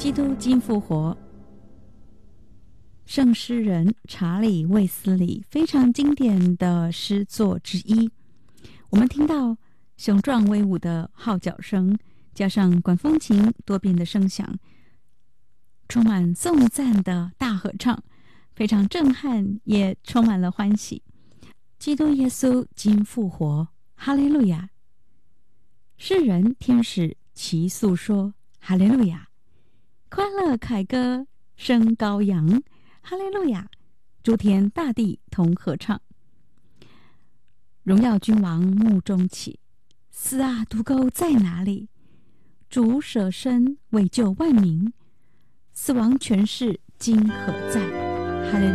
基督经复活，圣诗人查理·卫斯理非常经典的诗作之一。我们听到雄壮威武的号角声，加上管风琴多变的声响，充满颂赞的大合唱，非常震撼，也充满了欢喜。基督耶稣经复活，哈利路亚！世人天使齐诉说，哈利路亚！快乐凯歌声高扬，哈利路亚！诸天大地同合唱。荣耀君王幕中起，死啊毒钩在哪里？主舍身为救万民，死亡权势今何在？